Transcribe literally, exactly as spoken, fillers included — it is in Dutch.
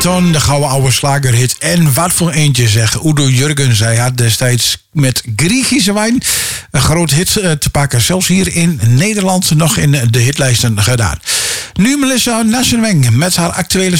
Ton, de gouden oude slagerhit. En wat voor eentje zeg. Udo Jurgens, hij had destijds met Griechische wijn een groot hit te pakken. Zelfs hier in Nederland nog in de hitlijsten gedaan. Nu Melissa Nassenweng met haar actuele